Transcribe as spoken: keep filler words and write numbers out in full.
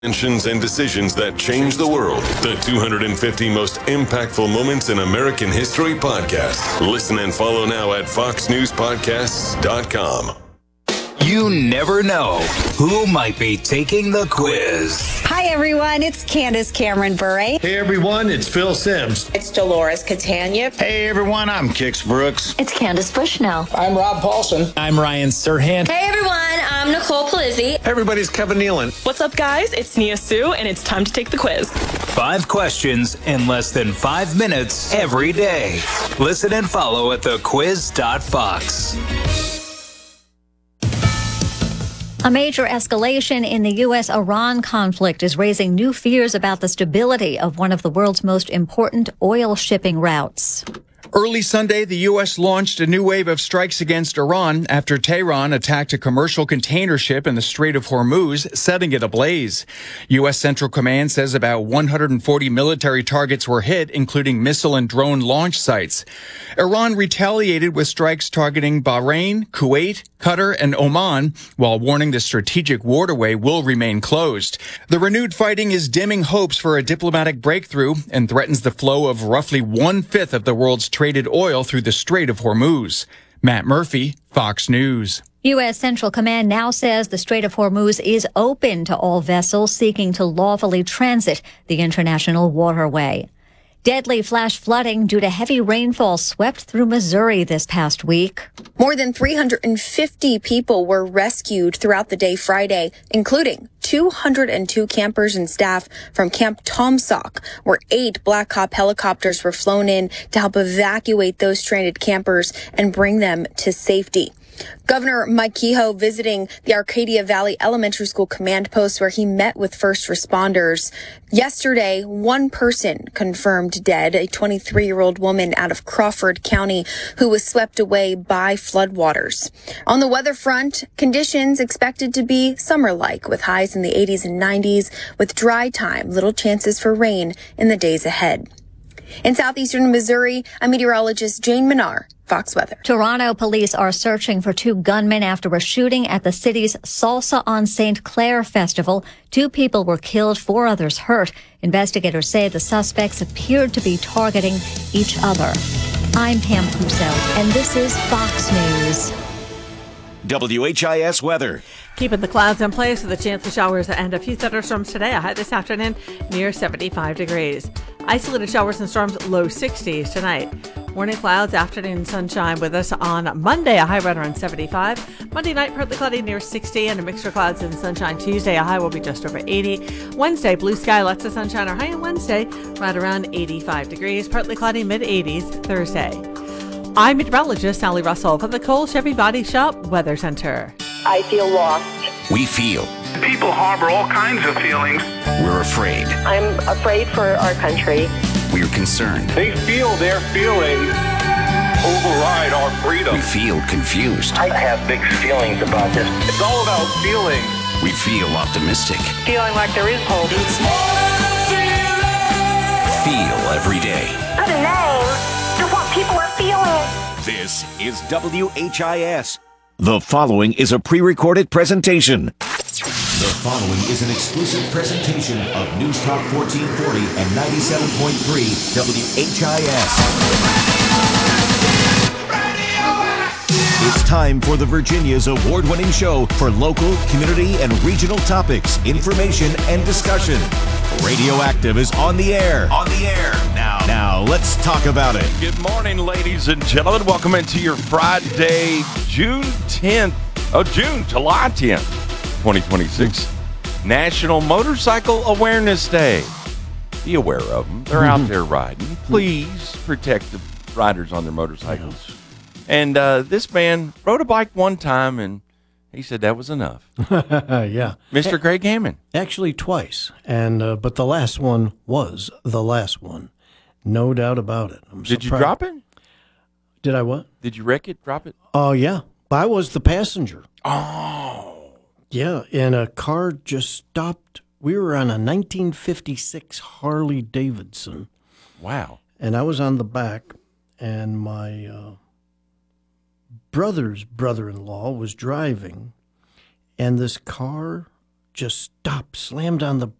Inventions and decisions that change the world. The two hundred fifty most impactful moments in American history podcast. Listen and follow now at fox news podcasts dot com. You never know who might be taking the quiz. Hi, everyone. It's Candace Cameron Bure. Hey, everyone. It's Phil Sims. It's Dolores Catania. Hey, everyone. I'm Kix Brooks. It's Candace Bushnell. I'm Rob Paulson. I'm Ryan Serhant. Hey, everyone. I'm Nicole Palizzi. Hey, everybody. It's Kevin Nealon. What's up, guys? It's Nia Sue, and it's time to take the quiz. Five questions in less than five minutes every day. Listen and follow at the quiz dot fox. A major escalation in the U S Iran conflict is raising new fears about the stability of one of the world's most important oil shipping routes. Early Sunday, the U S launched a new wave of strikes against Iran after Tehran attacked a commercial container ship in the Strait of Hormuz, setting it ablaze. U S Central Command says about one hundred forty military targets were hit, including missile and drone launch sites. Iran retaliated with strikes targeting Bahrain, Kuwait, Qatar, and Oman, while warning the strategic waterway will remain closed. The renewed fighting is dimming hopes for a diplomatic breakthrough and threatens the flow of roughly one-fifth of the world's traded oil through the Strait of Hormuz. Matt Murphy, Fox News. U S Central Command now says the Strait of Hormuz is open to all vessels seeking to lawfully transit the international waterway. Deadly flash flooding due to heavy rainfall swept through Missouri this past week. More than three hundred fifty people were rescued throughout the day Friday, including two hundred two campers and staff from Camp Tomsock, where eight Black Hawk helicopters were flown in to help evacuate those stranded campers and bring them to safety. Governor Mike Kehoe visiting the Arcadia Valley Elementary School command post where he met with first responders. Yesterday, one person confirmed dead, a twenty-three-year-old woman out of Crawford County who was swept away by floodwaters. On the weather front, conditions expected to be summer-like with highs in the eighties and nineties with dry time, little chances for rain in the days ahead. In southeastern Missouri, a meteorologist, Jane Minar, Fox Weather. Toronto police are searching for two gunmen after a shooting at the city's Salsa on Saint Clair festival. Two people were killed, four others hurt. Investigators say the suspects appeared to be targeting each other. I'm Pam Puso, and this is Fox News. W H I S weather. Keeping the clouds in place with a chance of showers and a few thunderstorms today. A high this afternoon near seventy-five degrees. Isolated showers and storms, low sixties tonight. Morning clouds, afternoon sunshine with us on Monday. A high right around seventy-five. Monday night, partly cloudy near sixty, and a mixture of clouds and sunshine. Tuesday, a high will be just over eighty. Wednesday, blue sky, lots of sunshine. Our high on Wednesday, right around eighty-five degrees. Partly cloudy, mid eighties. Thursday. I'm meteorologist Sally Russell from the Cole Chevy Body Shop Weather Center. I feel lost. We feel. People harbor all kinds of feelings. We're afraid. I'm afraid for our country. We're concerned. They feel their feelings override our freedom. We feel confused. I have big feelings about this. It's all about feeling. We feel optimistic. Feeling like there is hope. It's more than feeling. Feel every day. Put a name to what people are feeling. This is W H I S. The following is a pre-recorded presentation. The following is an exclusive presentation of News Talk fourteen forty and ninety-seven point three W H I S. It's time for the Virginia's award-winning show for local, community, and regional topics, information, and discussion. Radioactive is on the air. On the air now. Now, let's talk about it. Good morning, ladies and gentlemen. Welcome into your Friday, June tenth. Oh, June, July tenth, twenty twenty-six. National Motorcycle Awareness Day. Be aware of them. They're out there riding. Please protect the riders on their motorcycles. Yeah. And uh, this man rode a bike one time, and he said that was enough. Yeah. Mister Greg Hammond. Actually, twice. and uh, But the last one was the last one. No doubt about it. I'm Did surprised. you drop it? Did I what? Did you wreck it, drop it? Oh, uh, yeah. I was the passenger. Oh. Yeah, and a car just stopped. We were on a nineteen fifty-six Harley Davidson. Wow. And I was on the back, and my uh, brother's brother-in-law was driving, and this car just stopped, slammed on the